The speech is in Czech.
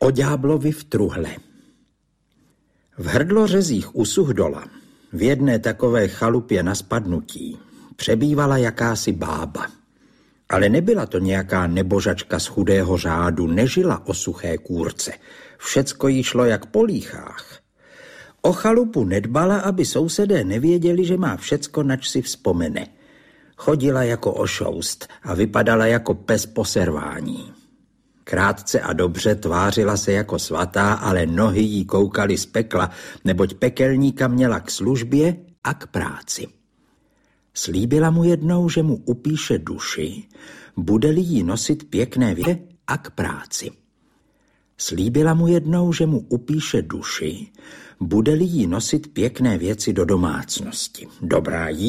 O ďáblovi v truhle. V Hrdlořezích u Suchdola, v jedné takové chalupě na spadnutí, přebývala jakási bába. Ale nebyla to nějaká nebožačka z chudého řádu, nežila o suché kůrce. Všecko jí šlo jak po líchách. O chalupu nedbala, aby sousedé nevěděli, že má všecko, nač si vzpomene. Chodila jako ošoust a vypadala jako pes po servání. Krátce a dobře tvářila se jako svatá, ale nohy jí koukaly z pekla, neboť pekelníka měla k službě a k práci. Slíbila mu jednou, že mu upíše duši, bude-li jí nosit pěkné věci a k práci. Slíbila mu jednou, že mu upíše duši, bude-li jí nosit pěkné věci do domácnosti. Dobrá jí